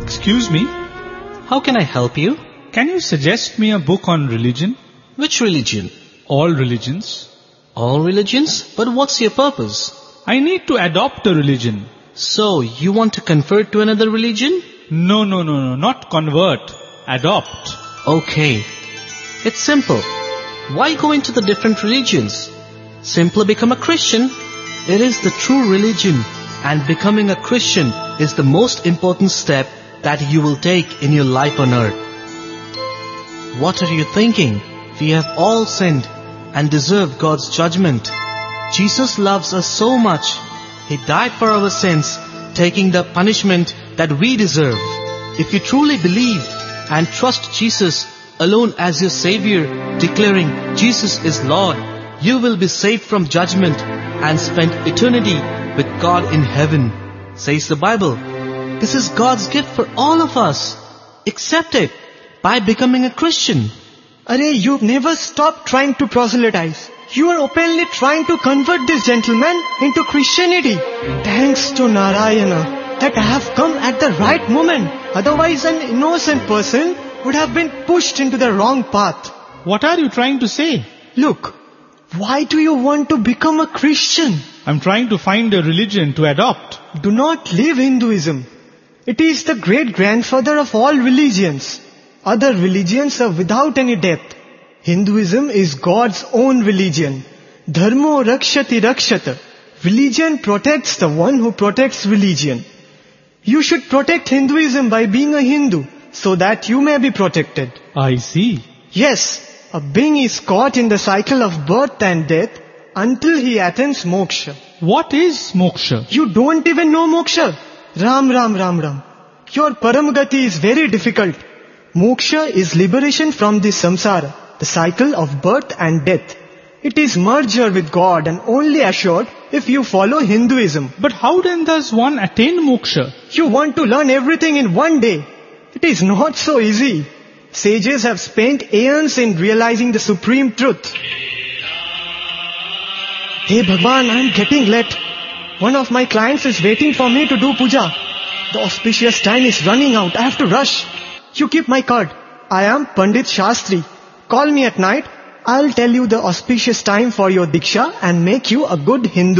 Excuse me, How can I help you? can you suggest me a book on religion? Which religion? All religions. All religions? But what's your purpose? I need to adopt a religion. So, you want to convert to another religion? No, not convert. Adopt. Okay. It's simple. Why go into the different religions? Simply become a Christian. It is the true religion, and becoming a Christian is the most important step that you will take in your life on earth. What are you thinking? We have all sinned and deserve God's judgment. Jesus loves us so much. He died for our sins, taking the punishment that we deserve. If you truly believe and trust Jesus alone as your Savior, declaring Jesus is Lord, you will be saved from judgment and spend eternity with God in heaven, says the Bible. This is God's gift for all of us. Accept it by becoming a Christian. Arey, you've never stopped trying to proselytize. You are openly trying to convert this gentleman into Christianity. Thanks to Narayana that I have come at the right moment. Otherwise an innocent person would have been pushed into the wrong path. What are you trying to say? Look, why do you want to become a Christian? I'm trying to find a religion to adopt. Do not leave Hinduism. It is the great-grandfather of all religions. Other religions are without any depth. Hinduism is God's own religion. Dharmo rakshati rakshata. Religion protects the one who protects religion. You should protect Hinduism by being a Hindu, so that you may be protected. I see. Yes, a being is caught in the cycle of birth and death until he attains moksha. What is moksha? You don't even know moksha. Ram. Your paramgati is very difficult. Moksha is liberation from the samsara, the cycle of birth and death. It is merger with God and only assured if you follow Hinduism. But how then does one attain moksha? You want to learn everything in one day. It is not so easy. Sages have spent aeons in realizing the supreme truth. Hey Bhagwan, I am getting late. One of my clients is waiting for me to do puja. The auspicious time is running out. I have to rush. You keep my card. I am Pandit Shastri. Call me at night. I'll tell you the auspicious time for your diksha and make you a good Hindu.